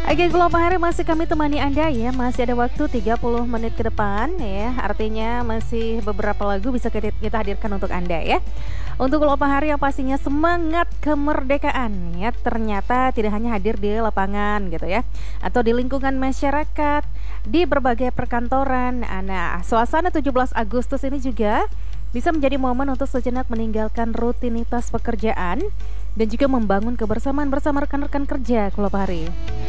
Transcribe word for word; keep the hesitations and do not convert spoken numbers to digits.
Oke, Glow Hari masih kami temani Anda ya. Masih ada waktu tiga puluh menit ke depan ya. Artinya masih beberapa lagu bisa kita kita hadirkan untuk Anda ya. Untuk Glow Hari yang pastinya semangat kemerdekaan ya. Ternyata tidak hanya hadir di lapangan gitu ya, atau di lingkungan masyarakat, di berbagai perkantoran. Nah, suasana tujuh belas Agustus ini juga bisa menjadi momen untuk sejenak meninggalkan rutinitas pekerjaan dan juga membangun kebersamaan bersama rekan-rekan kerja Glow Hari.